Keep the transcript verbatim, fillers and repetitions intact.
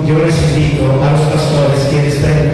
yo les invito a los pastores que estén